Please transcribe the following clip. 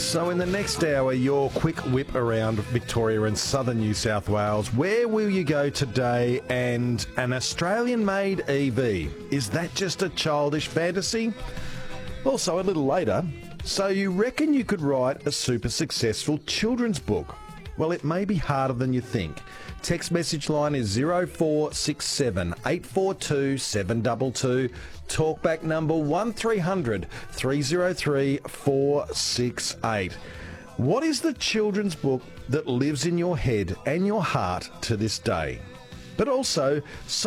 So in the next hour, your quick whip around Victoria and southern New South Wales. Where will you go today? And an Australian-made EV, is that just a childish fantasy? Also, a little later, so you reckon you could write a super successful children's book? Well, it may be harder than you think. Text message line is 0467 842 722. Talkback number 1300 303 468. What is the children's book that lives in your head and your heart to this day? But also,